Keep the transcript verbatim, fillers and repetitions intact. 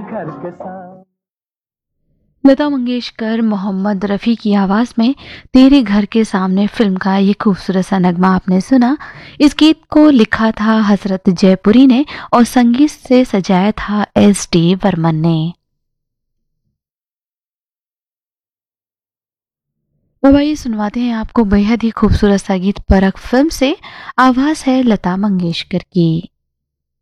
घर के सामने। लता मंगेशकर, मोहम्मद रफ़ी की आवाज़ में तेरे घर के सामने फ़िल्म का ये खूबसूरत सा नगमा आपने सुना। इस गीत को लिखा था हसरत जयपुरी ने और संगीत से सजाया था एस डी बर्मन ने। अब आइए सुनवाते हैं आपको बेहद ही खूबसूरत सा गीत परख फ़िल्म से। आवाज़ है लता मंगेशकर की।